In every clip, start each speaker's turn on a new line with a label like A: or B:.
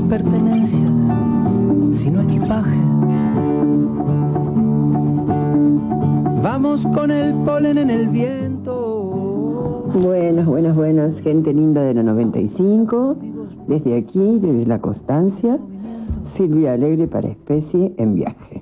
A: pertenencias, sino equipaje. Vamos con el polen en el viento.
B: Buenas, gente linda de la 95. Desde aquí, desde La Constancia, Silvia Alegre para Especie en Viaje.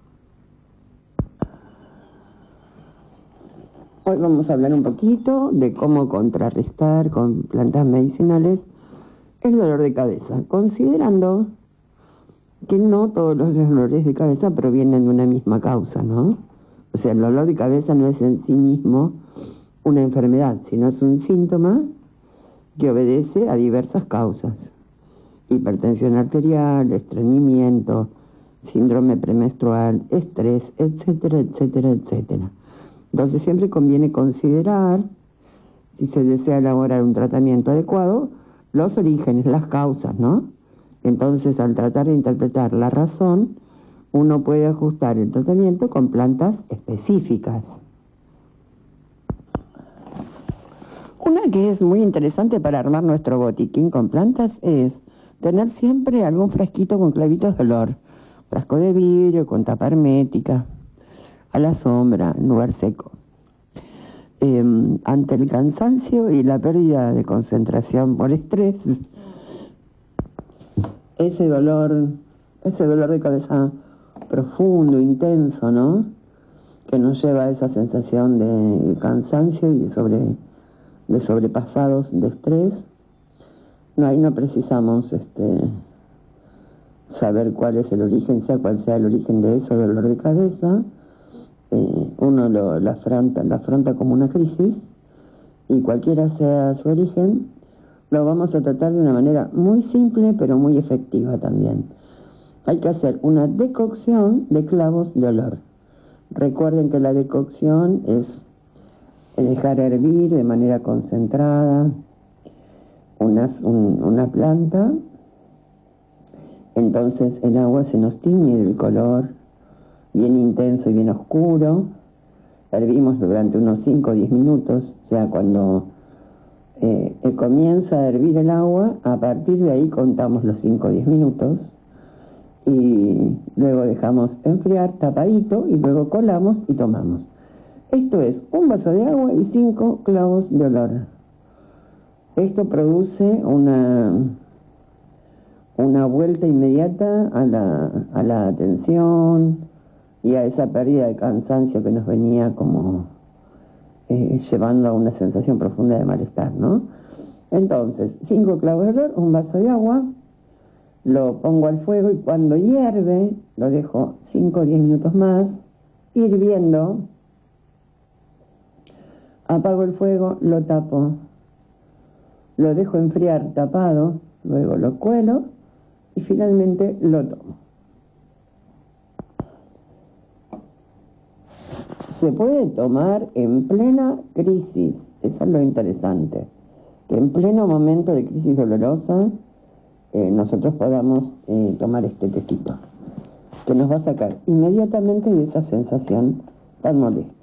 B: Hoy vamos a hablar un poquito de cómo contrarrestar con plantas medicinales el dolor de cabeza, considerando que no todos los dolores de cabeza provienen de una misma causa, ¿no? O sea, el dolor de cabeza no es en sí mismo una enfermedad, sino es un síntoma que obedece a diversas causas. Hipertensión arterial, estreñimiento, síndrome premenstrual, estrés, etcétera, etcétera, etcétera. Entonces siempre conviene considerar, si se desea elaborar un tratamiento adecuado, los orígenes, las causas, ¿no? Entonces, al tratar de interpretar la razón, uno puede ajustar el tratamiento con plantas específicas. Una que es muy interesante para armar nuestro botiquín con plantas es tener siempre algún frasquito con clavitos de olor, frasco de vidrio con tapa hermética, a la sombra, en lugar seco. Ante el cansancio y la pérdida de concentración por estrés, ese dolor de cabeza profundo, intenso, ¿no? Que nos lleva a esa sensación de cansancio y de sobrepasados de estrés. Ahí no precisamos saber cuál es el origen, sea cual sea el origen de ese dolor de cabeza. Uno lo afronta como una crisis, y cualquiera sea su origen, lo vamos a tratar de una manera muy simple pero muy efectiva también. Hay que hacer una decocción de clavos de olor. Recuerden que la decocción es dejar hervir de manera concentrada una planta. Entonces el agua se nos tiñe del color bien intenso y bien oscuro. Hervimos durante unos 5 o 10 minutos, o sea, cuando comienza a hervir el agua, a partir de ahí contamos los 5 o 10 minutos y luego dejamos enfriar tapadito y luego colamos y tomamos. Esto es un vaso de agua y 5 clavos de olor. Esto produce una vuelta inmediata a la atención y a esa pérdida de cansancio que nos venía como llevando a una sensación profunda de malestar, ¿no? Entonces, 5 clavos de olor, un vaso de agua, lo pongo al fuego y cuando hierve, lo dejo 5 o 10 minutos más, hirviendo, apago el fuego, lo tapo, lo dejo enfriar tapado, luego lo cuelo y finalmente lo tomo. Se puede tomar en plena crisis, eso es lo interesante, que en pleno momento de crisis dolorosa nosotros podamos tomar este tecito, que nos va a sacar inmediatamente de esa sensación tan molesta.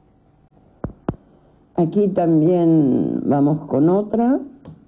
B: Aquí también vamos con otra,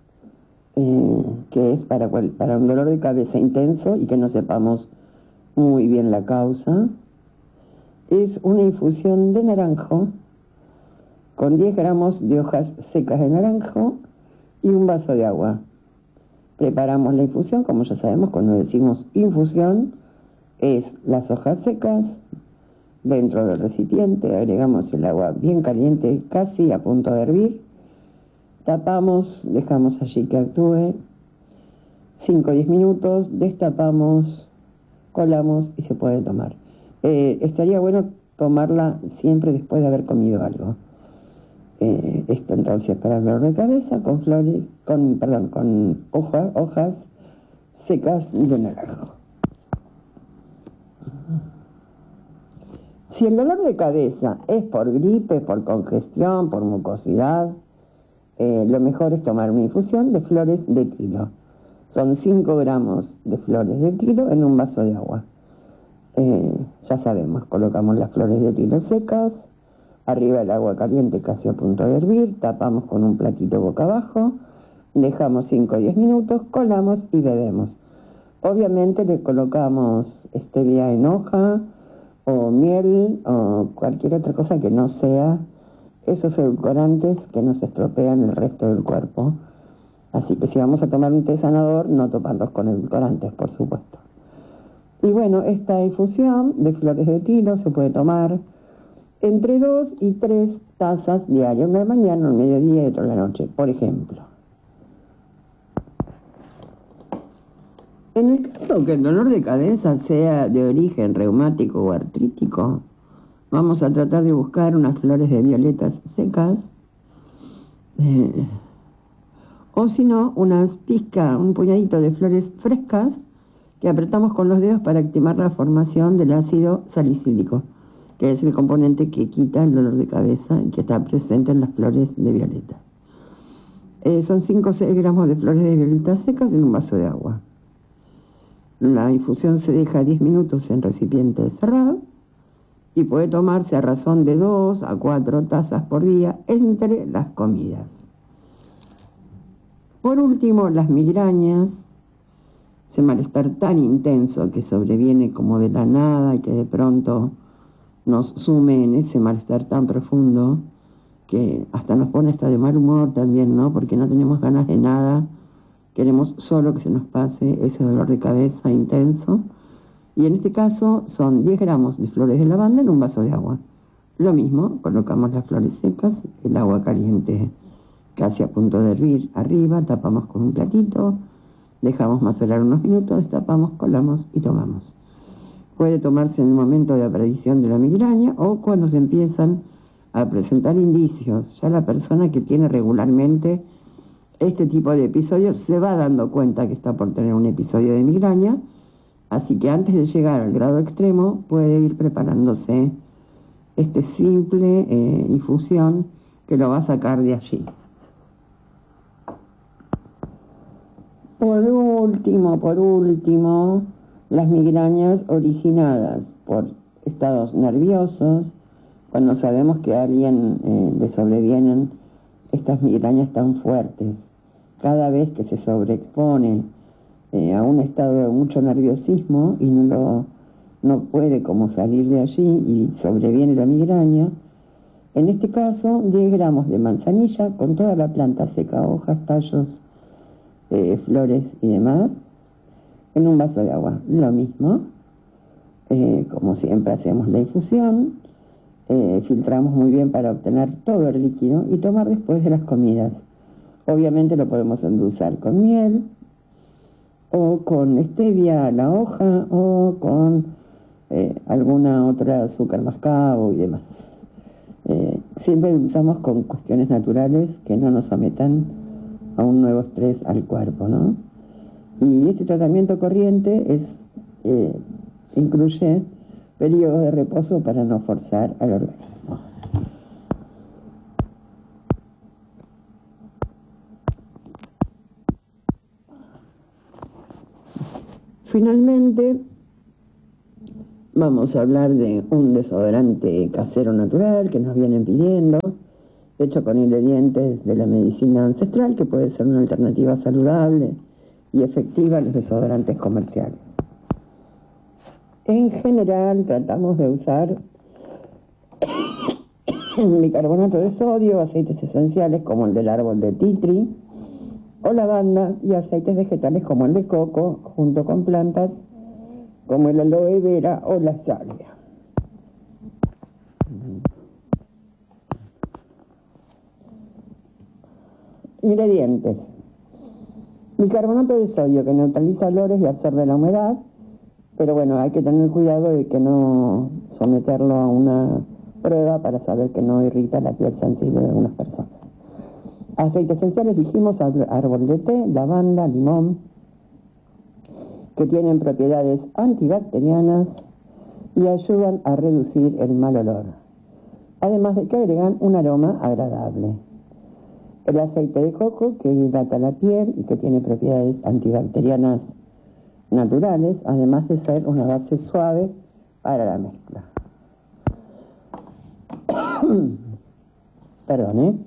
B: que es para un dolor de cabeza intenso y que no sepamos muy bien la causa. Es una infusión de naranjo con 10 gramos de hojas secas de naranjo y un vaso de agua. Preparamos la infusión, como ya sabemos, cuando decimos infusión, es las hojas secas, dentro del recipiente agregamos el agua bien caliente, casi a punto de hervir, tapamos, dejamos allí que actúe 5 o 10 minutos, destapamos, colamos y se puede tomar. Estaría bueno tomarla siempre después de haber comido algo. Esto entonces para el dolor de cabeza con hojas secas de naranjo. Si el dolor de cabeza es por gripe, por congestión, por mucosidad, lo mejor es tomar una infusión de flores de tilo. Son 5 gramos de flores de tilo en un vaso de agua. Ya sabemos, colocamos las flores de tilo secas, arriba el agua caliente casi a punto de hervir, tapamos con un platito boca abajo, dejamos 5 o 10 minutos, colamos y bebemos. Obviamente le colocamos stevia en hoja o miel o cualquier otra cosa que no sea esos edulcorantes que nos estropean el resto del cuerpo. Así que si vamos a tomar un té sanador, no tomarlos con edulcorantes, por supuesto. Y bueno, esta infusión de flores de tilo se puede tomar entre 2 y 3 tazas diarias, una de la mañana, una al mediodía y otra a la noche, por ejemplo. En el caso que el dolor de cabeza sea de origen reumático o artrítico, vamos a tratar de buscar unas flores de violetas secas, o si no, un puñadito de flores frescas que apretamos con los dedos para activar la formación del ácido salicílico, que es el componente que quita el dolor de cabeza y que está presente en las flores de violeta. Son 5 o 6 gramos de flores de violeta secas en un vaso de agua. La infusión se deja 10 minutos en recipiente cerrado y puede tomarse a razón de 2 a 4 tazas por día entre las comidas. Por último, las migrañas, ese malestar tan intenso que sobreviene como de la nada y que de pronto nos sume en ese malestar tan profundo que hasta nos pone hasta de mal humor también, ¿no? Porque no tenemos ganas de nada, queremos solo que se nos pase ese dolor de cabeza intenso. Y en este caso son 10 gramos de flores de lavanda en un vaso de agua. Lo mismo, colocamos las flores secas, el agua caliente casi a punto de hervir arriba, tapamos con un platito, dejamos macerar unos minutos, destapamos, colamos y tomamos. Puede tomarse en el momento de aparición de la migraña o cuando se empiezan a presentar indicios. Ya la persona que tiene regularmente este tipo de episodios se va dando cuenta que está por tener un episodio de migraña, así que antes de llegar al grado extremo puede ir preparándose simple infusión que lo va a sacar de allí. Por último, las migrañas originadas por estados nerviosos, cuando sabemos que a alguien le sobrevienen estas migrañas tan fuertes, cada vez que se sobreexpone a un estado de mucho nerviosismo y no puede como salir de allí y sobreviene la migraña, en este caso 10 gramos de manzanilla con toda la planta seca, hojas, tallos, flores y demás, en un vaso de agua. Lo mismo, como siempre hacemos la infusión, filtramos muy bien para obtener todo el líquido y tomar después de las comidas. Obviamente lo podemos endulzar con miel o con stevia a la hoja o con alguna otra azúcar mascabo y demás. Siempre endulzamos con cuestiones naturales que no nos sometan a un nuevo estrés al cuerpo, ¿no? Y este tratamiento corriente incluye periodos de reposo para no forzar al organismo. Finalmente, vamos a hablar de un desodorante casero natural que nos vienen pidiendo, hecho con ingredientes de la medicina ancestral, que puede ser una alternativa saludable y efectiva a los desodorantes comerciales. En general tratamos de usar bicarbonato de sodio, aceites esenciales como el del árbol de tea tree o lavanda y aceites vegetales como el de coco, junto con plantas como el aloe vera o la salvia. Ingredientes: bicarbonato de sodio, que neutraliza olores y absorbe la humedad, pero bueno, hay que tener cuidado de que no someterlo a una prueba para saber que no irrita la piel sensible de algunas personas. Aceites esenciales, dijimos, árbol de té, lavanda, limón, que tienen propiedades antibacterianas y ayudan a reducir el mal olor, además de que agregan un aroma agradable. El aceite de coco, que hidrata la piel y que tiene propiedades antibacterianas naturales, además de ser una base suave para la mezcla.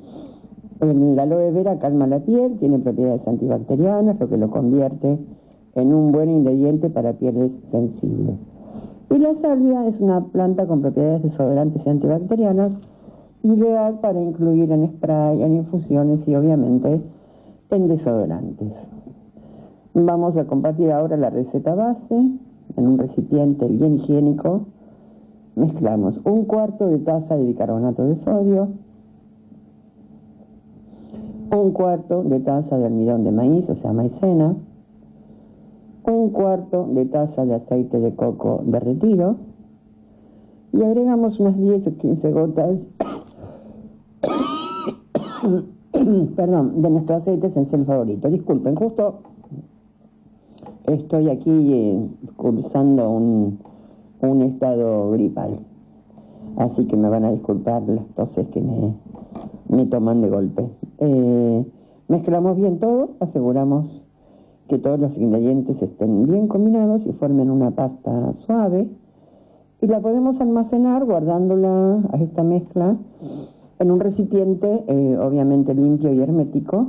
B: El aloe vera calma la piel, tiene propiedades antibacterianas, lo que lo convierte en un buen ingrediente para pieles sensibles. Y la salvia es una planta con propiedades desodorantes y antibacterianas, ideal para incluir en spray, en infusiones y obviamente en desodorantes. Vamos a compartir ahora la receta base. En un recipiente bien higiénico mezclamos 1/4 de taza de bicarbonato de sodio, 1/4 de taza de almidón de maíz, o sea maicena, 1/4 de taza de aceite de coco derretido y agregamos unas 10 o 15 gotas de nuestro aceite esencial favorito. Disculpen, justo estoy aquí cursando un estado gripal, así que me van a disculpar las toses que me toman de golpe. Mezclamos bien todo, aseguramos que todos los ingredientes estén bien combinados y formen una pasta suave, y la podemos almacenar guardándola a esta mezcla en un recipiente obviamente limpio y hermético,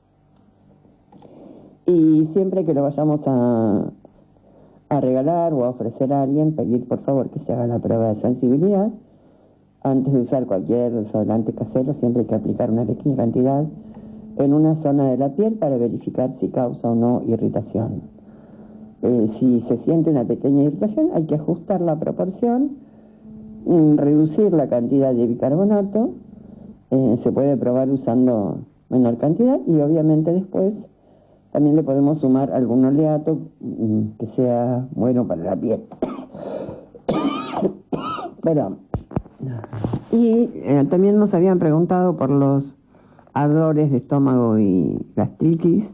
B: y siempre que lo vayamos a regalar o a ofrecer a alguien, pedir por favor que se haga la prueba de sensibilidad. Antes de usar cualquier desodorante casero, siempre hay que aplicar una pequeña cantidad en una zona de la piel para verificar si causa o no irritación. Si se siente una pequeña irritación, hay que ajustar la proporción, reducir la cantidad de bicarbonato. Se puede probar usando menor cantidad y obviamente después también le podemos sumar algún oleato que sea bueno para la piel. Perdón. Y también nos habían preguntado por los ardores de estómago y gastritis.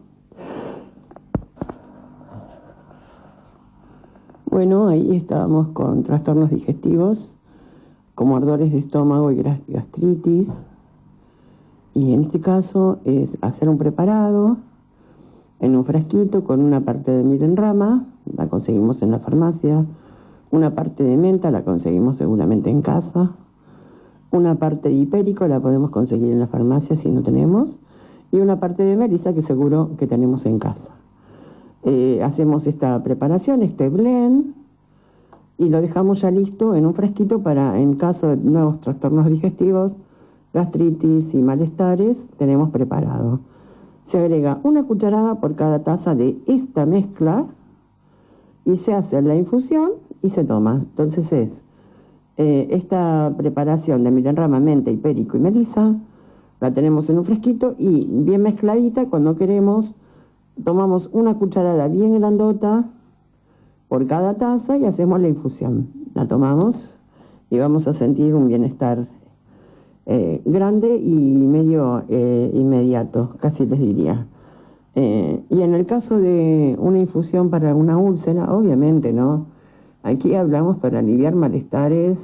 B: Bueno, ahí estábamos con trastornos digestivos como ardores de estómago y gastritis. Y en este caso es hacer un preparado en un frasquito con una parte de miel en rama, la conseguimos en la farmacia, una parte de menta, la conseguimos seguramente en casa, una parte de hipérico, la podemos conseguir en la farmacia si no tenemos, y una parte de melisa que seguro que tenemos en casa. Hacemos esta preparación, este blend, y lo dejamos ya listo en un frasquito para, en caso de nuevos trastornos digestivos, gastritis y malestares, tenemos preparado. Se agrega una cucharada por cada taza de esta mezcla y se hace la infusión y se toma. Entonces es esta preparación de miel en rama, menta, hipérico y melisa, la tenemos en un fresquito y bien mezcladita. Cuando queremos, tomamos una cucharada bien grandota por cada taza y hacemos la infusión. La tomamos y vamos a sentir un bienestar grande y medio inmediato, casi les diría. Y en el caso de una infusión para una úlcera, obviamente, ¿no? Aquí hablamos para aliviar malestares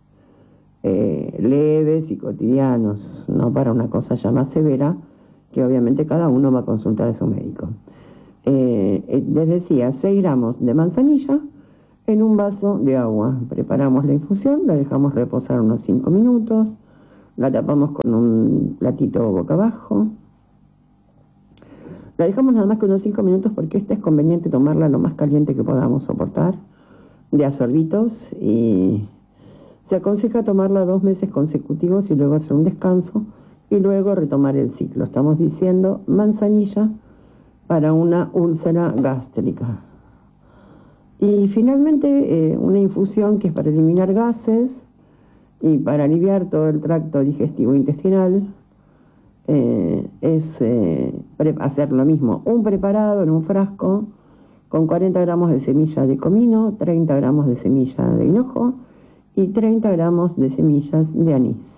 B: leves y cotidianos, no para una cosa ya más severa, que obviamente cada uno va a consultar a su médico. Les decía, 6 gramos de manzanilla en un vaso de agua. Preparamos la infusión, la dejamos reposar unos 5 minutos, la tapamos con un platito boca abajo. La dejamos nada más que unos 5 minutos porque esta es conveniente tomarla lo más caliente que podamos soportar, de a sorbitos, y se aconseja tomarla 2 meses consecutivos y luego hacer un descanso y luego retomar el ciclo. Estamos diciendo manzanilla para una úlcera gástrica. Y finalmente una infusión que es para eliminar gases y para aliviar todo el tracto digestivo intestinal. Es hacer lo mismo, un preparado en un frasco con 40 gramos de semilla de comino, 30 gramos de semilla de hinojo y 30 gramos de semillas de anís.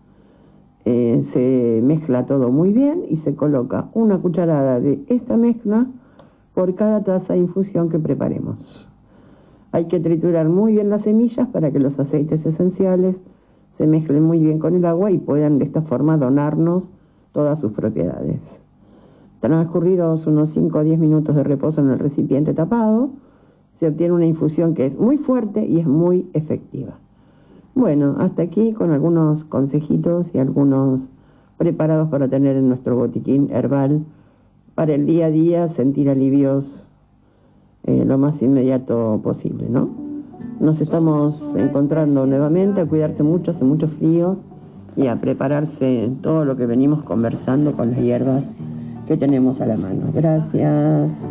B: Se mezcla todo muy bien y se coloca una cucharada de esta mezcla por cada taza de infusión que preparemos. Hay que triturar muy bien las semillas para que los aceites esenciales se mezclen muy bien con el agua y puedan de esta forma donarnos todas sus propiedades. Transcurridos unos 5 o 10 minutos de reposo en el recipiente tapado, se obtiene una infusión que es muy fuerte y es muy efectiva. Bueno, hasta aquí con algunos consejitos y algunos preparados para tener en nuestro botiquín herbal para el día a día, sentir alivios lo más inmediato posible, ¿no? Nos estamos encontrando nuevamente, a cuidarse mucho, hace mucho frío, y a prepararse todo lo que venimos conversando con las hierbas que tenemos a la mano. Gracias.